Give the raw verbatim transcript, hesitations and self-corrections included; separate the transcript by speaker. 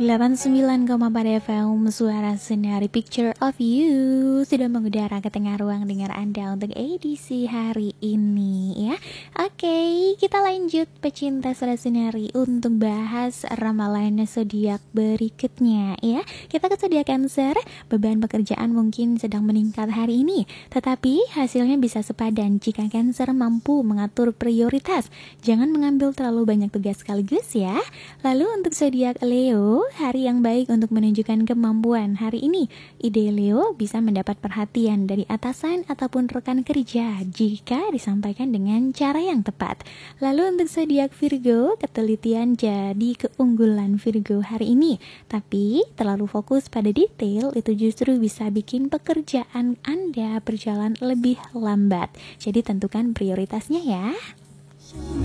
Speaker 1: delapan puluh sembilan koma empat F M Suara Senari Picture of You sudah mengudara ke tengah ruang dengar Anda untuk edisi hari ini ya. Oke, kita lanjut pecinta Suara Senari untuk bahas ramalan zodiak berikutnya ya. Kita ke zodiak Cancer, beban pekerjaan mungkin sedang meningkat hari ini, tetapi hasilnya bisa sepadan jika Cancer mampu mengatur prioritas. Jangan mengambil terlalu banyak tugas sekaligus ya. Lalu untuk zodiak Leo, hari yang baik untuk menunjukkan kemampuan hari ini. Ide Leo bisa mendapat perhatian dari atasan ataupun rekan kerja jika disampaikan dengan cara yang tepat. Lalu untuk zodiak Virgo, ketelitian jadi keunggulan Virgo hari ini. Tapi terlalu fokus pada detail itu justru bisa bikin pekerjaan Anda berjalan lebih lambat. Jadi tentukan prioritasnya ya.